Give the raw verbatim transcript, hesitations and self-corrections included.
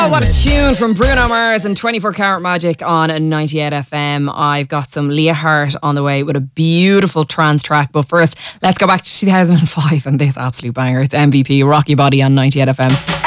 Oh, what a tune from Bruno Mars and twenty-four Karat Magic on ninety-eight F M. I've got some Leah Hart on the way with a beautiful trance track. But first, let's go back to two thousand five and this absolute banger. It's M V P, Rocky Body on ninety-eight F M.